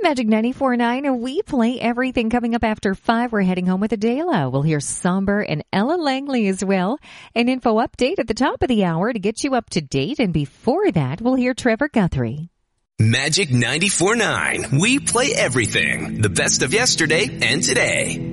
Magic 94.9, we play everything. Coming up after 5, we're heading home with Adela. We'll hear Somber and Ella Langley as well. An info update at the top of the hour to get you up to date. And before that, we'll hear Trevor Guthrie. Magic 94.9, we play everything. The best of yesterday and today.